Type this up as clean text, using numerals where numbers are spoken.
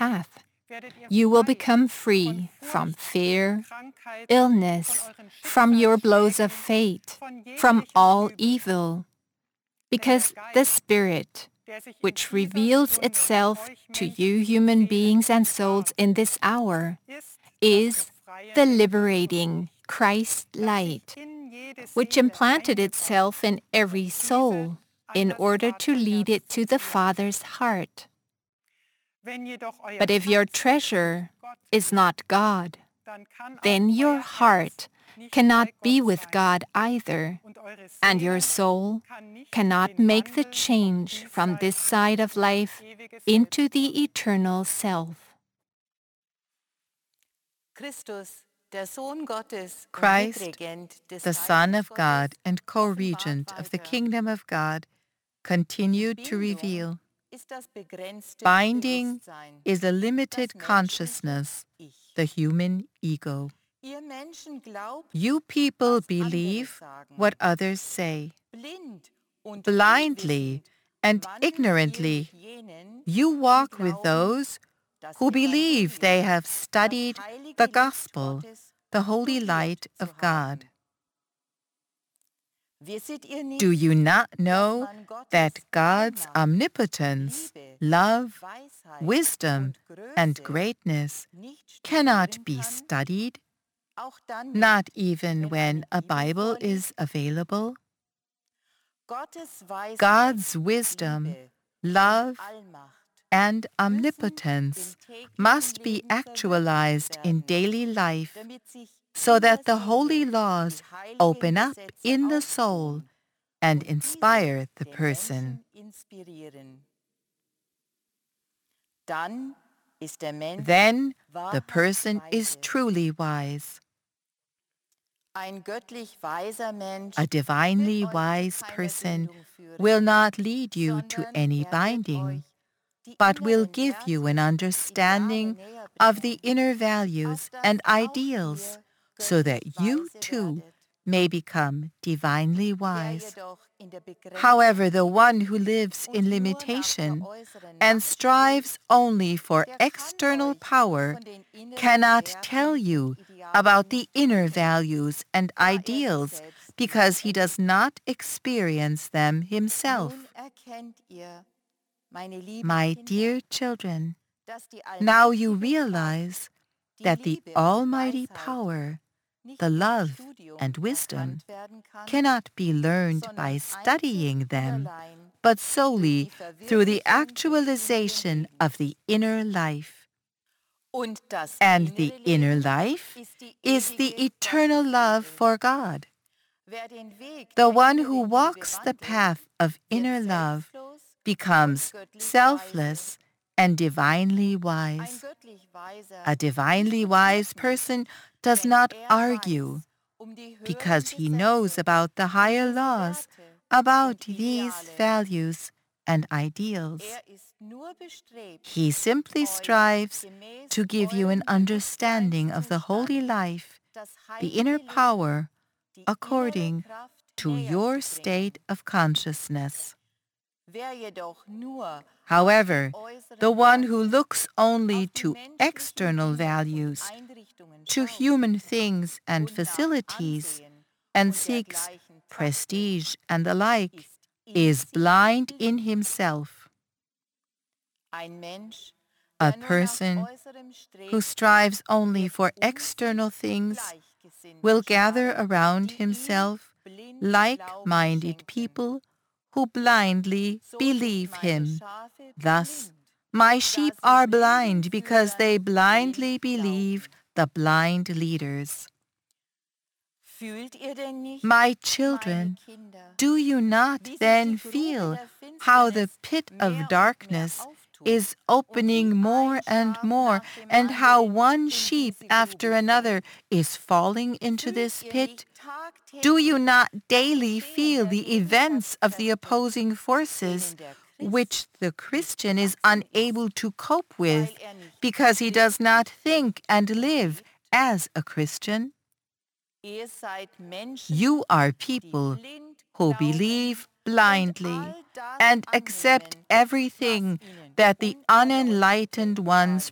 path. You will become free from fear, illness, from your blows of fate, from all evil. Because the Spirit, which reveals itself to you human beings and souls in this hour, is the liberating Christ light, which implanted itself in every soul in order to lead it to the Father's heart. But if your treasure is not God, then your heart cannot be with God either, and your soul cannot make the change from this side of life into the eternal self. Christ, the Son of God and co-regent of the kingdom of God, continued to reveal. Binding is a limited consciousness, the human ego. You people believe what others say. Blindly and ignorantly, you walk with those who believe they have studied the gospel, the holy light of God. Do you not know that God's omnipotence, love, wisdom, and greatness cannot be studied, not even when a Bible is available? God's wisdom, love, and omnipotence must be actualized in daily life so that the holy laws open up in the soul and inspire the person. Then the person is truly wise. A divinely wise person will not lead you to any binding, but will give you an understanding of the inner values and ideals so that you too may become divinely wise. However, the one who lives in limitation and strives only for external power cannot tell you about the inner values and ideals because he does not experience them himself. My dear children, now you realize that the almighty power, the love and wisdom, cannot be learned by studying them, but solely through the actualization of the inner life. And the inner life is the eternal love for God. The one who walks the path of inner love becomes selfless and divinely wise. A divinely wise person does not argue because he knows about the higher laws, about these values and ideals. He simply strives to give you an understanding of the holy life, the inner power, according to your state of consciousness. However, the one who looks only to external values, to human things and facilities, and seeks prestige and the like, is blind in himself. A person who strives only for external things will gather around himself like-minded people who blindly believe him. Thus, my sheep are blind because they blindly believe the blind leaders. My children, do you not then feel how the pit of darkness is opening more and more, and how one sheep after another is falling into this pit? Do you not daily feel the events of the opposing forces which the Christian is unable to cope with because he does not think and live as a Christian? You are people who believe blindly and accept everything that the unenlightened ones